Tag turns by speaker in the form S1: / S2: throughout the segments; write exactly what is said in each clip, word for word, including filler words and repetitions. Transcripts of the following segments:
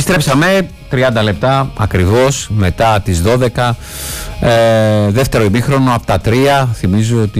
S1: Επιστρέψαμε τριάντα λεπτά ακριβώς μετά τις δώδεκα. Ε, δεύτερο ημίχρονο από τα τρία. Θυμίζω ότι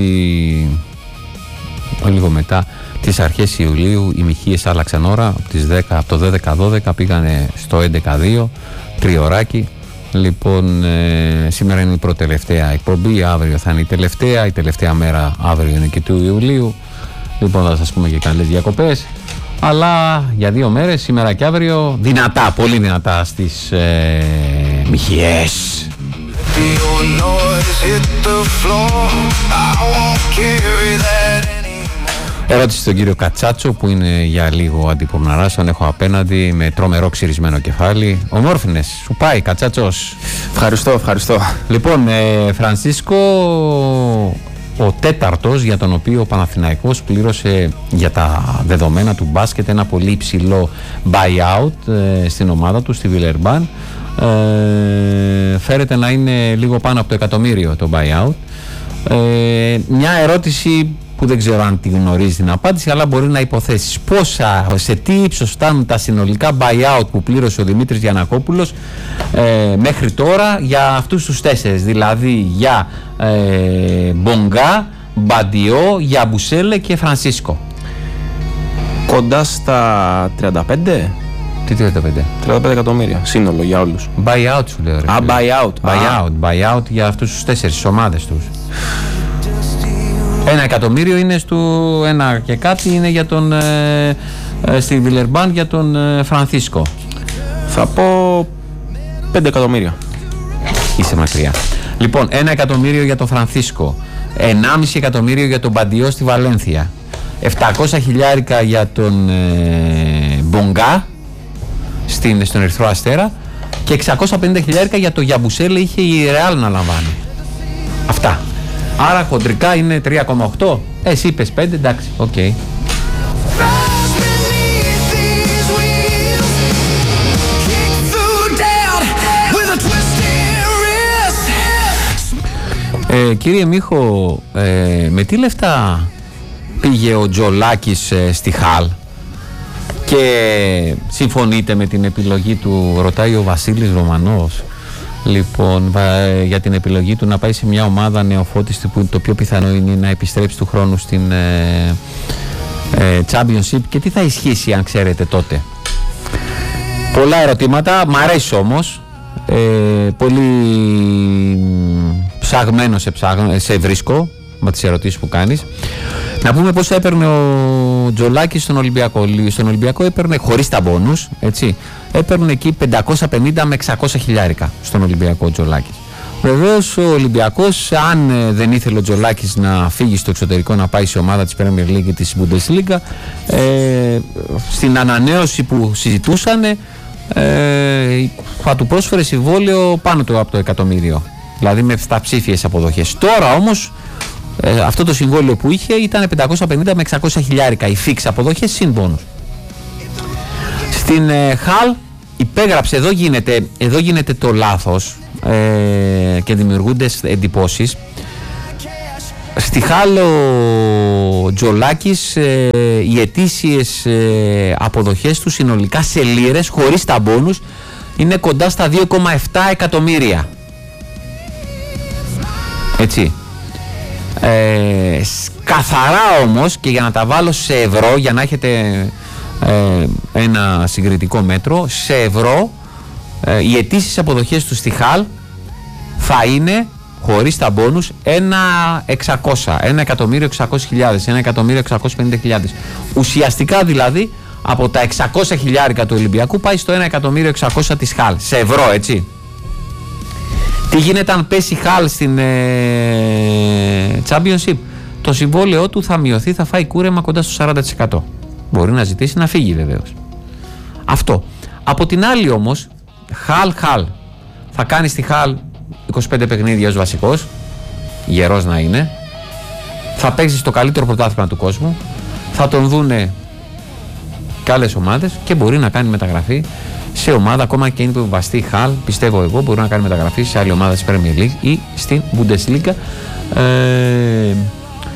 S1: λίγο μετά τις αρχές Ιουλίου οι Μιχίες άλλαξαν ώρα. Από, τις δέκα, από το δώδεκα δώδεκα πήγανε στο έντεκα δύο. Τριωράκι. Λοιπόν, ε, σήμερα είναι η προτελευταία εκπομπή. Αύριο θα είναι η τελευταία. Η τελευταία μέρα αύριο είναι και του Ιουλίου. Λοιπόν, θα σας πούμε και καλές διακοπές. Αλλά για δύο μέρες, σήμερα και αύριο, δυνατά, πολύ δυνατά στις ε, Μιχιές. Ερώτηση στον κύριο Κατσάτσο που είναι για λίγο αντιπορναράς. Τον έχω απέναντι με τρομερό ξυρισμένο κεφάλι. Ομόρφινες, σου πάει Κατσάτσος.
S2: Ευχαριστώ, ευχαριστώ.
S1: Λοιπόν, ε, Φρανσίσκο, ο τέταρτος για τον οποίο ο Παναθηναϊκός πλήρωσε για τα δεδομένα του μπάσκετ ένα πολύ υψηλό buyout ε, στην ομάδα του, στη Βιλερμπάν. Ε, φέρεται να είναι λίγο πάνω από το εκατομμύριο το buyout. Ε, μια ερώτηση που δεν ξέρω αν τη γνωρίζει την απάντηση, αλλά μπορεί να υποθέσεις πόσα, σε τι ύψος φτάνουν τα συνολικά buyout που πλήρωσε ο Δημήτρης Γιαννακόπουλος ε, μέχρι τώρα για αυτούς τους τέσσερις, δηλαδή για ε, Μπονγκά, Μπαντιό, Γιαμπουσέλε και Φρανσίσκο.
S2: Κοντά στα τριάντα πέντε.
S1: Τι τριάντα πέντε?
S2: τριάντα πέντε εκατομμύρια σύνολο για όλους.
S1: Buyout σου λέω ρε.
S2: Α, buyout.
S1: Buyout, buyout για αυτούς τους τέσσερις, τις ομάδες τους. Ένα εκατομμύριο είναι στο ένα και κάτι είναι για τον ε, ε, στη Βιλερμπάν για τον ε, Φρανσίσκο.
S2: Θα πω πέντε εκατομμύρια.
S1: Είσαι μακριά. Λοιπόν, ένα εκατομμύριο για τον Φρανσίσκο, ενάμιση εκατομμύριο για τον Μπαντιό στη Βαλένθια, επτακόσια χιλιάρικα για τον ε, Μπονγκά στην, στον Ερυθρό Αστέρα και εξακόσια πενήντα χιλιάρικα για τον Γιαμπουσέλε είχε η Ρεάλ να λαμβάνει. Αυτά. Άρα χοντρικά είναι τρία κόμμα οκτώ. Εσύ είπες πέντε, εντάξει, οκ. Okay. Ε, κύριε Μίχο, ε, με τι λεφτά πήγε ο Τζολάκης ε, στη Χαλ και συμφωνείτε με την επιλογή του, ρωτάει ο Βασίλης Ρωμανός. Λοιπόν, για την επιλογή του να πάει σε μια ομάδα νεοφώτιστη που το πιο πιθανό είναι να επιστρέψει του χρόνου στην ε, ε, Championship, και τι θα ισχύσει αν ξέρετε τότε. Πολλά ερωτήματα, μ' αρέσει όμως, ε, πολύ ψαγμένο σε, ψαγ, σε βρίσκω με τις ερωτήσεις που κάνεις. Να πούμε πώς έπαιρνε ο Τζολάκης στον Ολυμπιακό. Στον Ολυμπιακό έπαιρνε χωρίς τα μπόνους, έτσι. Έπαιρνε εκεί πεντακόσια πενήντα με εξακόσια χιλιάρικα στον Ολυμπιακό Τζολάκης. Βεβαίως ο Ολυμπιακός, αν ε, δεν ήθελε ο Τζολάκης να φύγει στο εξωτερικό να πάει σε ομάδα της Premier League και της Bundesliga, ε, στην ανανέωση που συζητούσαν ε, θα του πρόσφερε συμβόλαιο πάνω του από το εκατομμύριο. Δηλαδή με επταψήφιες αποδοχές. Τώρα όμως ε, αυτό το συμβόλαιο που είχε ήταν πεντακόσια πενήντα με εξακόσια χιλιάρικα οι φίξ αποδοχές συν μπόνους. Στην ε, Χαλ υπέγραψε, εδώ γίνεται, εδώ γίνεται το λάθος ε, και δημιουργούνται εντυπώσεις. Στη Χαλ ο Τζολάκης ε, οι ετήσιες ε, αποδοχές του συνολικά σε λίρες χωρίς τα μπόνους είναι κοντά στα δύο κόμμα επτά εκατομμύρια. Έτσι. Ε, καθαρά όμως, και για να τα βάλω σε ευρώ για να έχετε ε, ένα συγκριτικό μέτρο, σε ευρώ ε, οι αιτήσεις αποδοχές του στη Χαλ θα είναι χωρίς τα μπόνους ένα εξακόσια, ένα εκατομμύριο εξακόσιες χιλιάδες, ένα εκατομμύριο εξακόσιες πενήντα χιλιάδες. Ουσιαστικά δηλαδή από τα εξακόσια χιλιάρικα του Ολυμπιακού πάει στο ένα εκατομμύριο εξακόσια της Χαλ, σε ευρώ, έτσι. Τι γίνεται αν πέσει η Χαλ στην ε, Championship? Το συμβόλαιό του θα μειωθεί, θα φάει κούρεμα κοντά στο σαράντα τοις εκατό. Μπορεί να ζητήσει να φύγει βεβαίως. Αυτό. Από την άλλη όμως, Χαλ Χαλ θα κάνει στη Χαλ είκοσι πέντε παιχνίδια ως βασικός, γερός να είναι, θα παίξει στο καλύτερο πρωτάθλημα του κόσμου, θα τον δούνε και άλλες ομάδες και μπορεί να κάνει μεταγραφή σε ομάδα, ακόμα και είναι που βαστεί Χαλ, πιστεύω εγώ, μπορεί να κάνει μεταγραφή σε άλλη ομάδα της Premier League ή στην Bundesliga. Ε,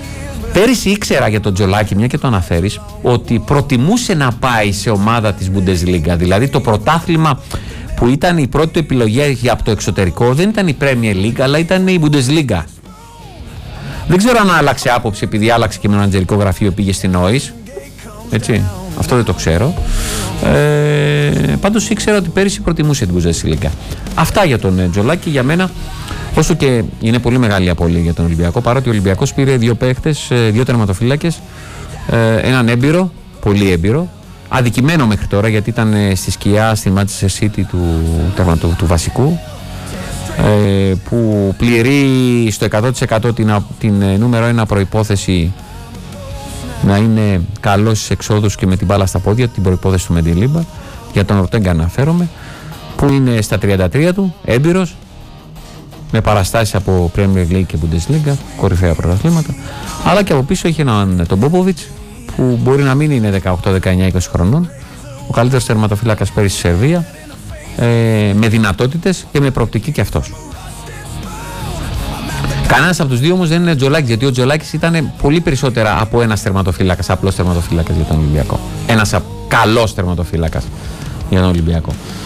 S1: Πέρυσι ήξερα για τον Τζολάκη, μια και το αναφέρεις, ότι προτιμούσε να πάει σε ομάδα της Bundesliga. Δηλαδή το πρωτάθλημα που ήταν η πρώτη του επιλογή από το εξωτερικό δεν ήταν η Premier League, αλλά ήταν η Bundesliga. Δεν ξέρω αν άλλαξε άποψη επειδή άλλαξε και με ένα αντζερικό γραφείο, πήγε στην Όης. Έτσι, αυτό δεν το ξέρω. Ε, πάντως ήξερα ότι πέρυσι προτιμούσε την Bundesliga. Αυτά για τον Τζολάκη. Για μένα, όσο και είναι πολύ μεγάλη απώλεια για τον Ολυμπιακό, παρότι ο Ολυμπιακός πήρε δύο παίχτες, δύο τερματοφύλακες, έναν έμπειρο, πολύ έμπειρο, αδικημένο μέχρι τώρα γιατί ήταν στη σκιά στη Manchester City του, του, του βασικού, ε, που πληρεί στο εκατό τοις εκατό την, την νούμερο ένα προϋπόθεση να είναι καλός στις εξόδους και με την μπάλα στα πόδια, την προϋπόθεση του Μεντιλίμπα. Για τον Ορτέγκα αναφέρομαι, που είναι στα τριάντα τρία του, έμπειρος, με παραστάσεις από Premier League και Bundesliga, κορυφαία πρωταθλήματα, αλλά και από πίσω έχει έναν τον Πόποβιτς, που μπορεί να μην είναι δεκαοκτώ, δεκαεννιά, είκοσι χρονών, ο καλύτερος τερματοφύλακας πέρυσι στη Σερβία, ε, με δυνατότητες και με προοπτική και αυτός. Κανένας από τους δύο όμως δεν είναι Τζολάκης, γιατί ο Τζολάκης ήταν πολύ περισσότερα από ένας τερματοφύλακας, απλός τερματοφύλακας για τον Ολυμπιακό. Ένας καλός τερματοφύλακας για τον Ολυμπιακό.